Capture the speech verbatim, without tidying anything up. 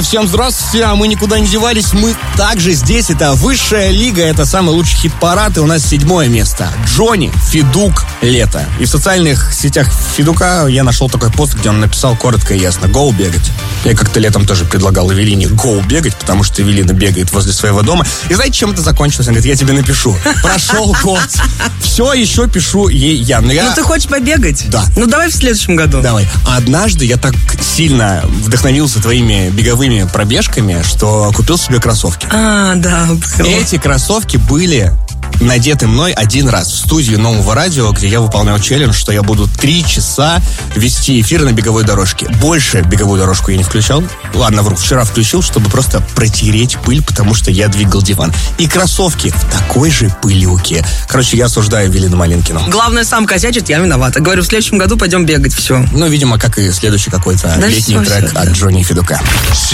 Всем здравствуйте, а мы никуда не девались, мы также здесь, это Высшая лига, это самый лучший хит-парад, и у нас седьмое место. Джонни Федук «Лето». И в социальных сетях Федука я нашел такой пост, где он написал коротко и ясно: «Гоу бегать». Я как-то летом тоже предлагал Эвелине «Гоу бегать», потому что Эвелина бегает возле своего дома. И знаете, чем это закончилось? Он говорит: я тебе напишу. Прошел год. Все еще пишу ей я. Но я... Ну ты хочешь побегать? Да. Ну давай в следующем году. Давай. А однажды я так сильно вдохновился твоими беговыми пробежками, что купил себе кроссовки. А, да. Было. Эти кроссовки были надеты мной один раз в студии Нового радио, где я выполнял челлендж, что я буду три часа вести эфир на беговой дорожке. Больше беговую дорожку я не включал. Ладно, вру, вчера включил, чтобы просто протереть пыль, потому что я двигал диван. И кроссовки в такой же пылюке. Короче, я осуждаю Эвелину Малинкину. Главное, сам косячит, я виновата. Говорю, в следующем году пойдем бегать, все. Ну, видимо, как и следующий какой-то Да летний все, трек все, от да. Джонни Федука.